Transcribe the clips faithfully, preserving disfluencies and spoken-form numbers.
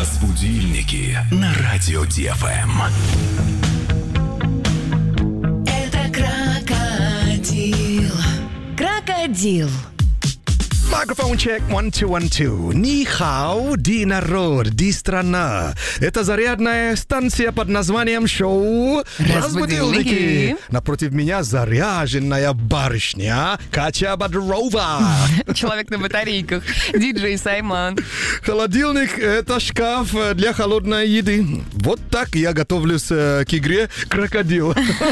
Разбудильники на радио Ди Эф Эм. Это крокодил. Крокодил. Микрофон чек, one, two, one, two. Ни хао, ди народ, ди страна. Это зарядная станция под названием шоу «Разбудильники». Напротив меня заряженная барышня Катя Бодрова. Человек на батарейках. Диджей Саймон. Холодильник – это шкаф для холодной еды. Вот так я готовлюсь к игре «Крокодил».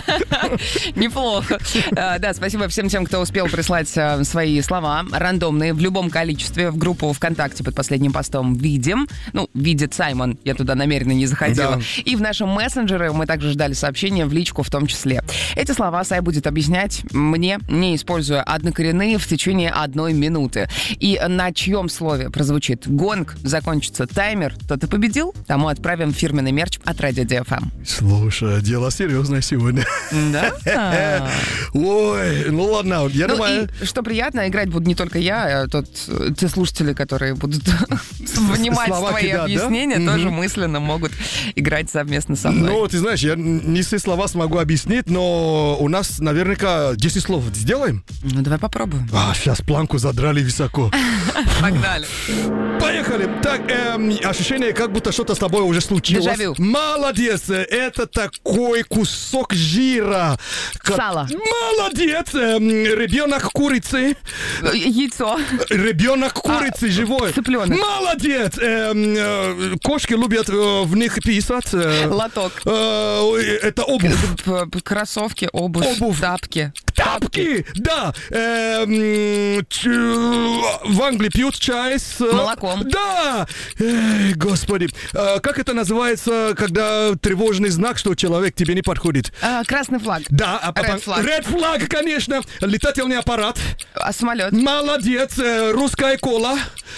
Неплохо. Да, спасибо всем тем, кто успел прислать свои слова рандомные в любом количестве в группу ВКонтакте под последним постом «Видим». Ну, видит Саймон. Я туда намеренно не заходила. Да. И в нашем мессенджере мы также ждали сообщения в личку в том числе. Эти слова Сай будет объяснять мне, не используя однокоренные, в течение одной минуты. И на чьем слове прозвучит гонг, закончится таймер, тот и победил, тому отправим фирменный мерч от радио Ди Эф Эм. Слушай, дело серьезное сегодня. Да? Ой, ну ладно, я Ну думаю... и что приятно, играть будут не только я, а тот, те слушатели, которые будут внимать Слова твои кидать, да? объяснения, Мгм. тоже мысленно могут играть совместно со мной. Ну, ты знаешь, я не все слова смогу объяснить, но у нас наверняка десять слов сделаем. Ну, давай попробуем. А, сейчас планку задрали высоко. Погнали. Поехали. Так, эм, ощущение, как будто что-то с тобой уже случилось. Дежавю. Молодец. Это такой кусок жира. Ка- Сало. Молодец. Эм, ребенок курицы. Яйцо. Ребенок курицы живой. цыпленок. Молодец. Эм, э, кошки любят э, в них писать. Э, Лоток. э, это обувь. П- п- Кроссовки, обувь, Обувь. тапки. Тапки, да. Эм, ч- в Англии пьют чай с... э, Молоком. Да. Эй, господи. Э, как это называется, когда тревожный знак, что человек тебе не подходит? А, красный флаг. Да. А потом... Red flag. Red flag, конечно. Летательный аппарат. А самолет. Молодец. Э, русская кола.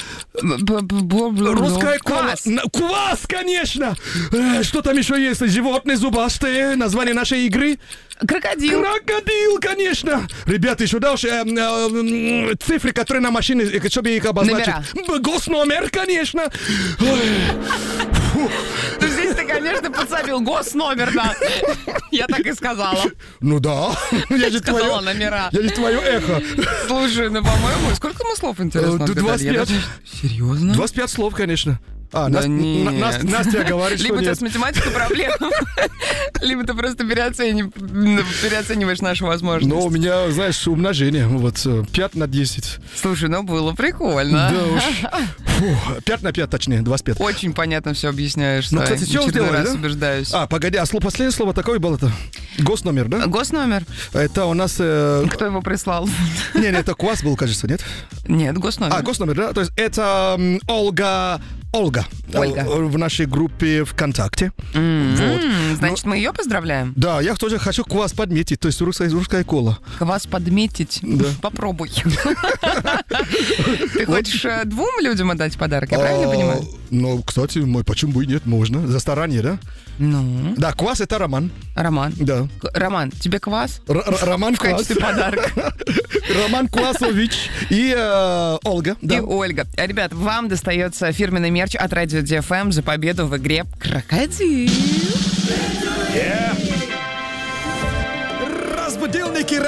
Русская кола. Квас. Н- Квас, конечно. Э, что там еще есть? Животные зубастые. Название нашей игры. Крокодил. Крокодил, конечно. Ребята, еще дальше э, э, цифры, которые на машине, э, чтобы их обозначить. Номера. М, Госномер, конечно. Ой. Фу. Ну, здесь ты, конечно, подсобил госномер, да. Я так и сказала. Ну да. Я же Сказала твое, номера. я же твое эхо. Слушай, ну, по-моему, сколько мы слов интересно Э, двадцать пять. Серьезно? двадцать пять слов, конечно. А, Да Нас- нет. На- Нас- Настя говорит, что Либо у тебя нет. с математикой проблемы, либо ты просто переоценив- переоцениваешь наши возможности. Но у меня, знаешь, умножение. Вот э, пять на десять. Слушай, ну было прикольно. Да уж. Фу, пять на пять, точнее, двадцать пять. Очень понятно все объясняешь. Ну, Сай. кстати, что В очередной сделали, раз да? убеждаюсь. А, погоди, а слово, последнее слово такое было-то? Госномер, да? Госномер? Это у нас... э, Кто его прислал? Не, не, это квас был, кажется, нет? Нет, госномер. А, госномер, да? То есть это м, Ольга... Ольга. Ольга. Э, В нашей группе ВКонтакте. Вот. М, Значит, мы ее поздравляем? Да, я тоже хочу квас подметить, то есть русская, русская кола. Вас подметить? Да. Попробуй. Ты хочешь э, двум людям отдать подарок, я правильно А, понимаю? Ну, кстати, мой, почему бы и нет, можно. За старание, да? Ну, Да, квас это Роман. Роман. Да. К- Роман, тебе квас? Р- Р- Роман В Квас. качестве подарка. Роман Квасович и э, Ольга. И Да. Ольга. Ребят, вам достается фирменный мерч от радио Ди Эф Эм за победу в игре «Крокодил». Разбудилники